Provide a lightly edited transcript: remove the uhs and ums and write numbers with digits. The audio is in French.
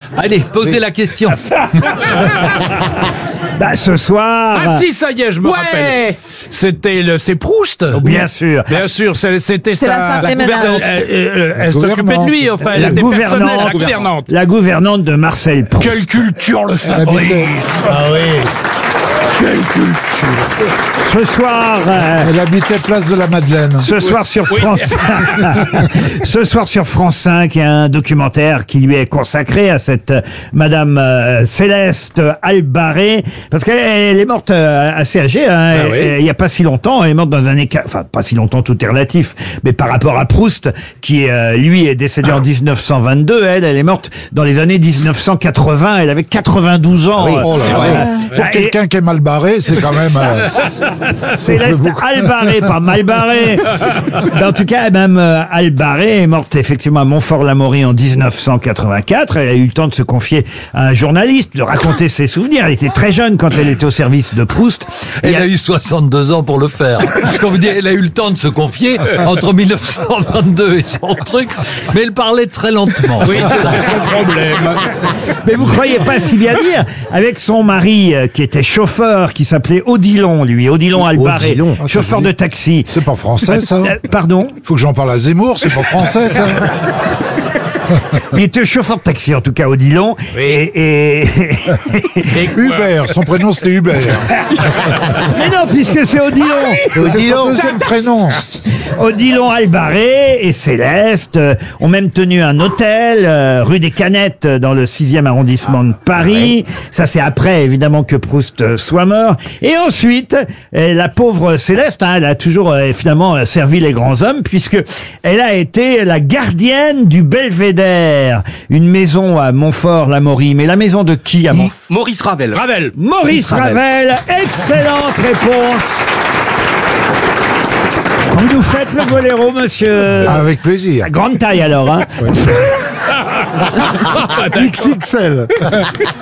Allez, posez la question. Bah, ce soir... Ah si, ça y est, je me rappelle. C'est Proust. Bien sûr. Bien sûr, c'était C'est la ça. femme des ménages. Elle s'occupait de lui, enfin, elle La était personnelle, la gouvernante. gouvernante. La gouvernante de Marcel Proust. Quelle culture le Fabrice. Ah oui. Quelle culture. Ce soir... Elle habitait place de la Madeleine. Ce soir sur France ce soir sur France 5, il y a un documentaire qui lui est consacré à cette Madame Céleste Albaré, parce qu'elle est morte assez âgée, hein, Ah oui. il y a pas si longtemps, elle est morte dans un écart, enfin pas si longtemps, tout est relatif, mais par rapport à Proust, qui lui est décédé en 1922, elle est morte dans les années 1980, elle avait 92 ans. Oh là là. Pour Et- quelqu'un qui est mal barré, c'est quand même... Céleste Albaré, pas mal barré. Mais en tout cas, Mme Albaré est morte effectivement à Montfort-l'Amaury en 1984. Elle a eu le temps de se confier à un journaliste, de raconter ses souvenirs. Elle était très jeune quand elle était au service de Proust. Elle a eu 62 ans pour le faire. Quand vous dites, elle a eu le temps de se confier entre 1922 et son truc, mais elle parlait très lentement. Oui, c'était son problème. Mais vous croyez pas si bien dire, avec son mari qui était chauffeur, qui s'appelait Odilon, lui, Odilon Albaré, Odilon. Ah, chauffeur ça, de taxi. C'est pas français, ça. Pardon? Faut que j'en parle à Zemmour, c'est pas français, ça. Il était chauffeur de taxi, en tout cas, Odilon. Et Hubert, son prénom c'était Hubert. Mais non, puisque c'est Odilon. C'est son deuxième prénom. Odilon Albaré et Céleste ont même tenu un hôtel rue des Canettes dans le 6e arrondissement de Paris. Ça, c'est après, évidemment, que Proust soit mort. Et ensuite, la pauvre Céleste, hein, elle a toujours finalement servi les grands hommes, puisque elle a été la gardienne du Belvédère, une maison à Montfort-l'Amaury. Mais la maison de qui à Montfort? Maurice Ravel. Ravel. Maurice Ravel. Excellente réponse. Vous nous faites le boléro, monsieur. Avec plaisir. Grande taille alors, hein. XXL.